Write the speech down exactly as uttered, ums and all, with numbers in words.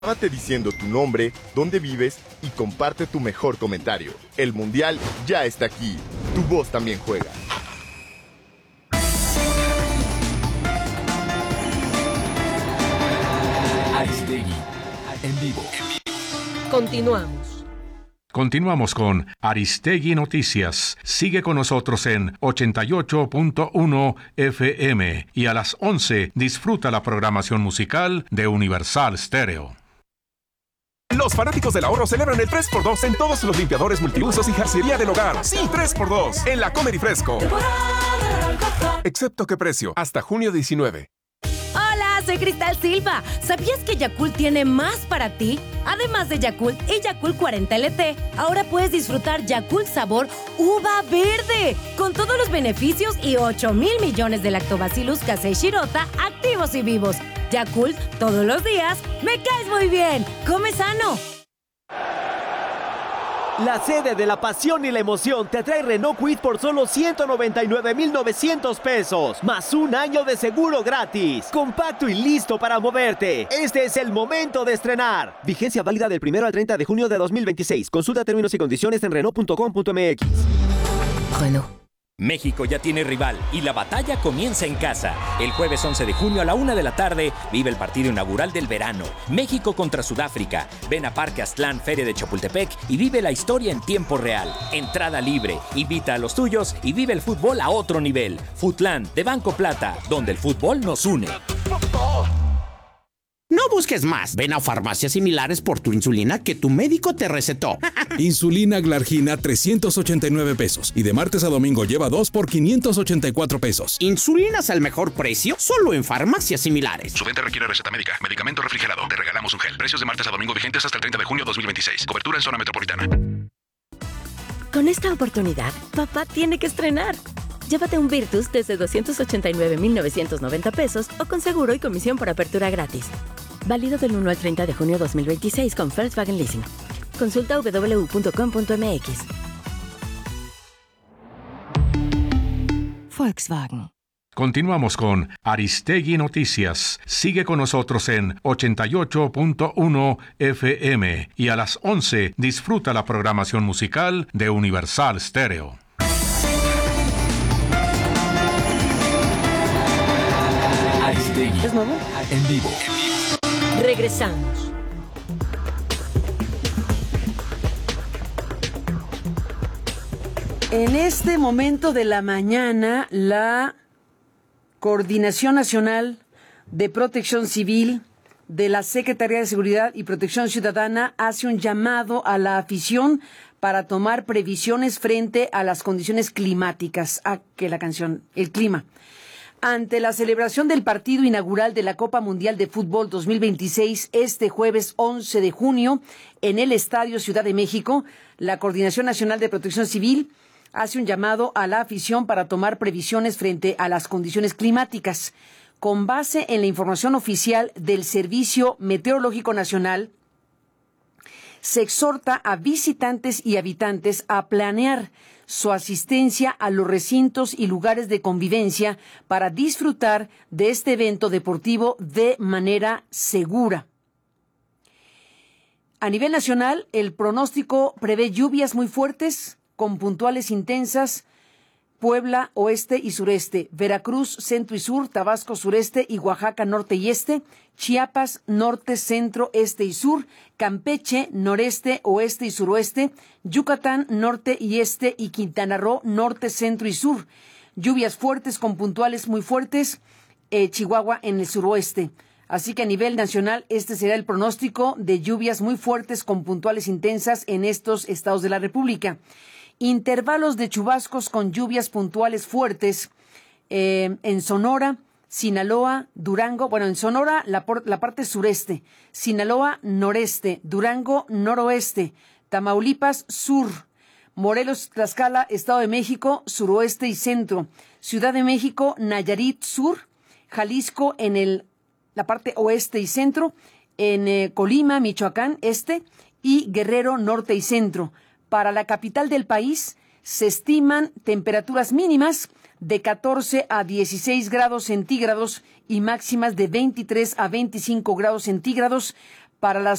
Grábate diciendo tu nombre, dónde vives y comparte tu mejor comentario. El Mundial ya está aquí. Tu voz también juega. Aristegui, en vivo. Continuamos. Continuamos con Aristegui Noticias. Sigue con nosotros en ochenta y ocho punto uno F M y a las once disfruta la programación musical de Universal Stereo. Los fanáticos del ahorro celebran el tres por dos en todos los limpiadores multiusos y jarcería del hogar. Sí, tres por dos en la Comer y Fresco. Excepto qué precio, hasta junio diecinueve. Hola, soy Cristal Silva. ¿Sabías que Yakult tiene más para ti? Además de Yakult y Yakult cuarenta L T, ahora puedes disfrutar Yakult sabor uva verde, con todos los beneficios y ocho mil millones de lactobacillus casei shirota activos y vivos. Yakult, todos los días, me caes muy bien. Come sano. La sede de la pasión y la emoción te trae Renault Kwid por solo ciento noventa y nueve mil novecientos pesos, más un año de seguro gratis. Compacto y listo para moverte. Este es el momento de estrenar. Vigencia válida del primero al treinta de junio de dos mil veintiséis. Consulta términos y condiciones en Renault punto com punto m x. Renault. México ya tiene rival y la batalla comienza en casa. El jueves once de junio a la una de la tarde vive el partido inaugural del verano. México contra Sudáfrica. Ven a Parque Aztlán, Feria de Chapultepec y vive la historia en tiempo real. Entrada libre. Invita a los tuyos y vive el fútbol a otro nivel. Futlán, de Banco Plata, donde el fútbol nos une. No busques más. Ven a farmacias similares por tu insulina que tu médico te recetó. Insulina Glargina, trescientos ochenta y nueve pesos. Y de martes a domingo lleva dos por quinientos ochenta y cuatro pesos. ¿Insulinas al mejor precio? Solo en farmacias similares. Su venta requiere receta médica. Medicamento refrigerado. Te regalamos un gel. Precios de martes a domingo vigentes hasta el treinta de junio de dos mil veintiséis. Cobertura en zona metropolitana. Con esta oportunidad, papá tiene que estrenar. Llévate un Virtus desde doscientos ochenta y nueve mil novecientos noventa pesos o con seguro y comisión por apertura gratis. Válido del uno al treinta de junio de dos mil veintiséis con Volkswagen Leasing. Consulta doble u doble u doble u punto com punto m x. Volkswagen. Continuamos con Aristegui Noticias. Sigue con nosotros en ochenta y ocho punto uno F M y a las once disfruta la programación musical de Universal Stereo. Aristegui, ¿Es nuevo? en vivo. Regresamos. En este momento de la mañana, la Coordinación Nacional de Protección Civil de la Secretaría de Seguridad y Protección Ciudadana hace un llamado a la afición para tomar previsiones frente a las condiciones climáticas. Ah, que la canción, el clima. Ante la celebración del partido inaugural de la Copa Mundial de Fútbol dos mil veintiséis este jueves once de junio en el Estadio Ciudad de México, la Coordinación Nacional de Protección Civil hace un llamado a la afición para tomar previsiones frente a las condiciones climáticas. Con base en la información oficial del Servicio Meteorológico Nacional, se exhorta a visitantes y habitantes a planear su asistencia a los recintos y lugares de convivencia para disfrutar de este evento deportivo de manera segura. A nivel nacional, el pronóstico prevé lluvias muy fuertes con puntuales intensas. Puebla, oeste y sureste, Veracruz, centro y sur, Tabasco, sureste y Oaxaca, norte y este, Chiapas, norte, centro, este y sur, Campeche, noreste, oeste y suroeste, Yucatán, norte y este y Quintana Roo, norte, centro y sur. Lluvias fuertes con puntuales muy fuertes, eh, Chihuahua en el suroeste. Así que a nivel nacional, este será el pronóstico de lluvias muy fuertes con puntuales intensas en estos estados de la República. Intervalos de chubascos con lluvias puntuales fuertes eh, en Sonora, Sinaloa, Durango, bueno, en Sonora la, por, la parte sureste, Sinaloa noreste, Durango noroeste, Tamaulipas sur, Morelos, Tlaxcala, Estado de México, suroeste y centro, Ciudad de México, Nayarit sur, Jalisco en el, la parte oeste y centro, en eh, Colima, Michoacán, este, y Guerrero, norte y centro. Para la capital del país se estiman temperaturas mínimas de catorce a dieciséis grados centígrados y máximas de veintitrés a veinticinco grados centígrados. para las